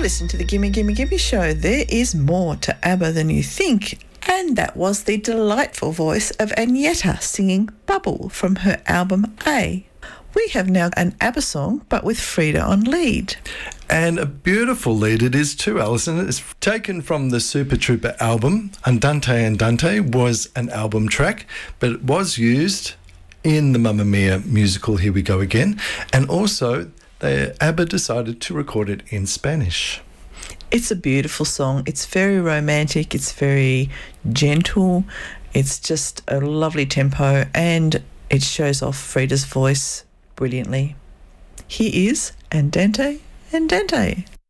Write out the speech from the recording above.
You're listening to the Gimme Gimme Gimme Show. There is more to ABBA than you think. And that was the delightful voice of Agneta singing Bubble from her album A. We have now an ABBA song, but with Frida on lead. And a beautiful lead it is too, Alison. It's taken from the Super Trooper album. Andante Andante was an album track, but it was used in the Mamma Mia musical Here We Go Again. And also, ABBA decided to record it in Spanish. It's a beautiful song. It's very romantic. It's very gentle. It's just a lovely tempo, and it shows off Frida's voice brilliantly. Here is Andante Andante.